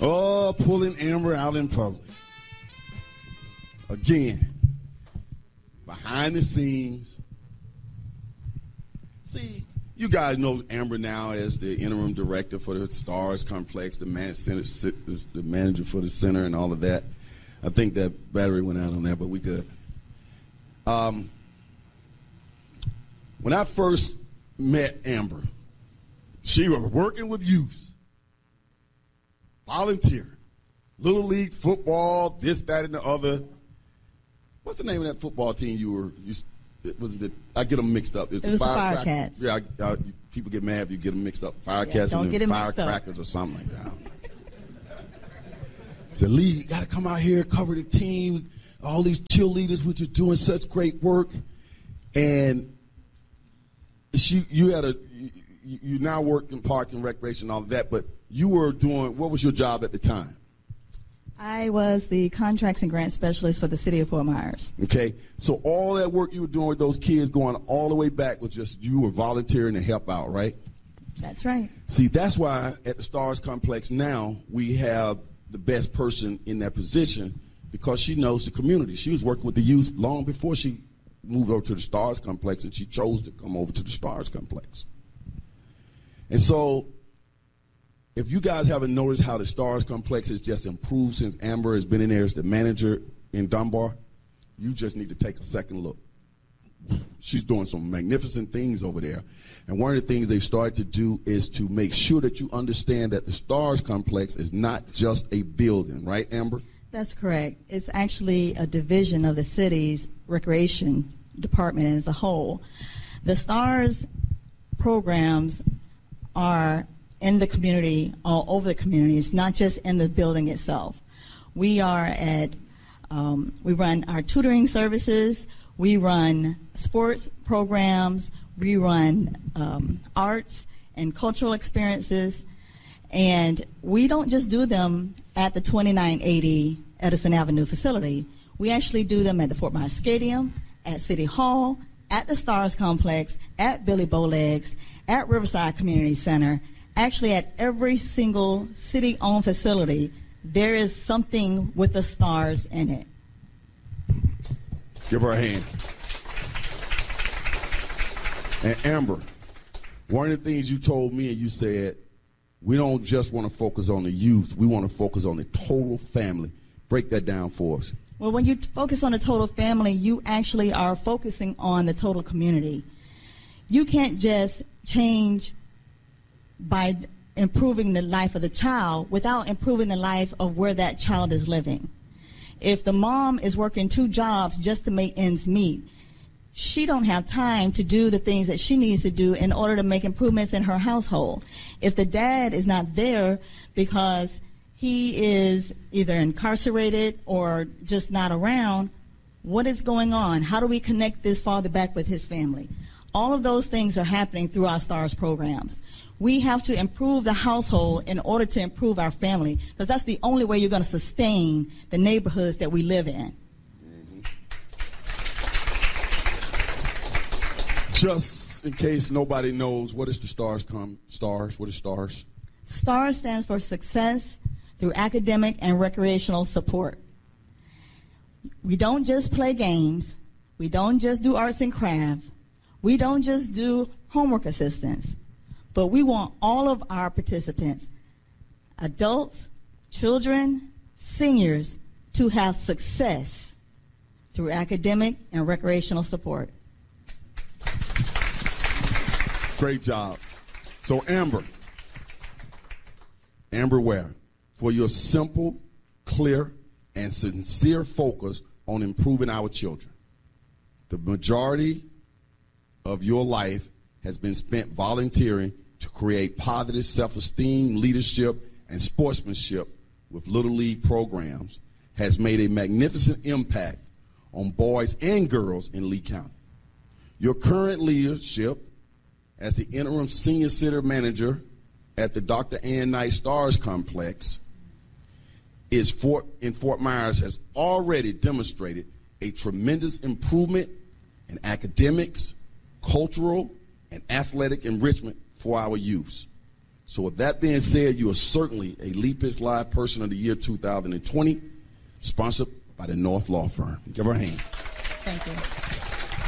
Oh, pulling Amber out in public. Again, behind the scenes. See, you guys know Amber now as the interim director for the Stars Complex, the manager for the center and all of that. I think that battery went out on that, but we good. When I first met Amber, she was working with youth, volunteering, Little League football, this, that, and the other. What's the name of that football team I get them mixed up. It was the Firecats. Yeah, people get mad if you get them mixed up. Firecats and then Firecrackers or something like that. So Lee, you got to come out here, cover the team, all these cheerleaders, which are doing such great work. And you now work in park and recreation and all of that, but you were doing, what was your job at the time? I was the contracts and grant specialist for the city of Fort Myers. Okay, so all that work you were doing with those kids going all the way back was just you were volunteering to help out, right? That's right. See, that's why at the Stars Complex now we have the best person in that position because she knows the community. She was working with the youth long before she moved over to the Stars Complex, and she chose to come over to the Stars Complex. And so if you guys haven't noticed how the Stars Complex has just improved since Amber has been in there as the manager in Dunbar, you just need to take a second look. She's doing some magnificent things over there. And one of the things they've started to do is to make sure that you understand that the Stars Complex is not just a building, right, Amber? That's correct. It's actually a division of the city's recreation department as a whole. The Stars programs are in the community, all over the community. It's not just in the building itself. We run our tutoring services, we run sports programs, we run arts and cultural experiences, and we don't just do them at the 2980 Edison Avenue facility. We actually do them at the Fort Myers Stadium, at City Hall, at the Stars Complex, at Billy Bowlegs, at Riverside Community Center. Actually, at every single city-owned facility, there is something with the Stars in it. Give her a hand. And Amber, one of the things you told me, and you said, we don't just want to focus on the youth, we want to focus on the total family. Break that down for us. Well, when you focus on the total family, you actually are focusing on the total community. You can't just change by improving the life of the child without improving the life of where that child is living. If the mom is working 2 jobs just to make ends meet, she don't have time to do the things that she needs to do in order to make improvements in her household. If the dad is not there because he is either incarcerated or just not around, what is going on? How do we connect this father back with his family? All of those things are happening through our STARS programs. We have to improve the household in order to improve our family, because that's the only way you're going to sustain the neighborhoods that we live in. Just in case nobody knows, what is the STARS? What is STARS? STARS stands for Success Through Academic and Recreational Support. We don't just play games. We don't just do arts and crafts. We don't just do homework assistance. But we want all of our participants, adults, children, seniors, to have success through academic and recreational support. Great job. So Amber Ware, for your simple, clear, and sincere focus on improving our children. The majority of your life has been spent volunteering to create positive self-esteem, leadership, and sportsmanship with Little League programs, has made a magnificent impact on boys and girls in Lee County. Your current leadership as the interim senior center manager at the Dr. Ann Knight STARS Complex in Fort Myers has already demonstrated a tremendous improvement in academics, cultural, and athletic enrichment for our youths. So with that being said, you are certainly a Lepus Live Person of the Year 2020, sponsored by the North Law Firm. Give her a hand. Thank you.